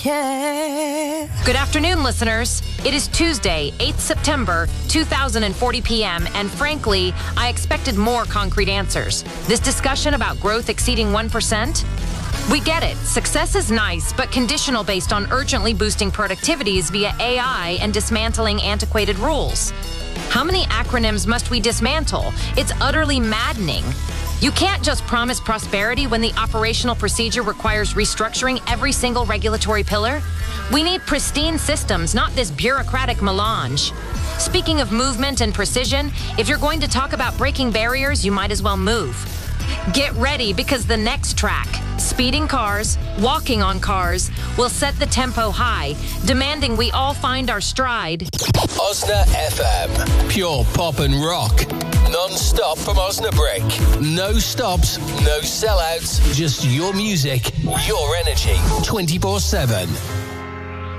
Good afternoon, listeners. It is Tuesday, 8th September, 2040 p.m., and frankly, I expected more concrete answers. This discussion about growth exceeding 1%? We get it. Success is nice, but conditional based on urgently boosting productivities via AI and dismantling antiquated rules. How many acronyms must we dismantle? It's utterly maddening. You can't just promise prosperity when the operational procedure requires restructuring every single regulatory pillar. We need pristine systems, not this bureaucratic melange. Speaking of movement and precision, if you're going to talk about breaking barriers, you might as well move. Get ready, because the next track, speeding cars, walking on cars, will set the tempo high, demanding we all find our stride. Osna FM. Pure pop and rock. Non-stop from Osnabrück. No stops, no sellouts, just your music, your energy, 24/7.